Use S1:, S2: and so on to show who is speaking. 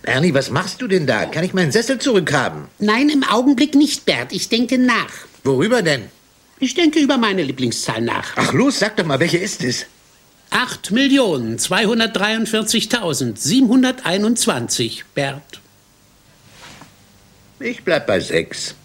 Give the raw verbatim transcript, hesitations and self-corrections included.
S1: Ernie, was machst du denn da? Kann ich meinen Sessel zurückhaben?
S2: Nein, im Augenblick nicht, Bert. Ich denke nach.
S1: Worüber denn?
S2: Ich denke über meine Lieblingszahl nach.
S1: Ach los, sag doch mal, welche ist es?
S2: acht Millionen zweihundertdreiundvierzigtausendsiebenhunderteinundzwanzig, Bert.
S1: Ich bleib bei sechs.